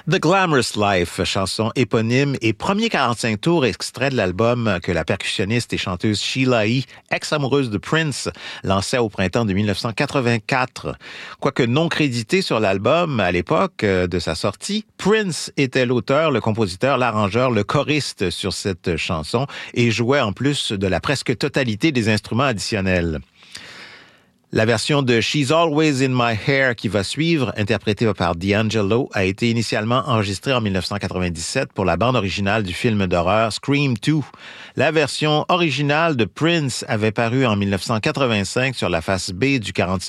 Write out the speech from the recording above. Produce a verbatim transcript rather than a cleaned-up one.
The Glamorous Life, chanson éponyme et premier quarante-cinq tours extrait de l'album que la percussionniste et chanteuse Sheila E., ex-amoureuse de Prince, lançait au printemps de dix-neuf cent quatre-vingt-quatre. Quoique non crédité sur l'album à l'époque de sa sortie, Prince était l'auteur, le compositeur, l'arrangeur, le choriste sur cette chanson et jouait en plus de la presque totalité des instruments additionnels. La version de She's Always in My Hair qui va suivre, interprétée par D'Angelo, a été initialement enregistrée en dix-neuf cent quatre-vingt-dix-sept pour la bande originale du film d'horreur Scream deux. La version originale de Prince avait paru en dix-neuf cent quatre-vingt-cinq sur la face B du quarante-cinq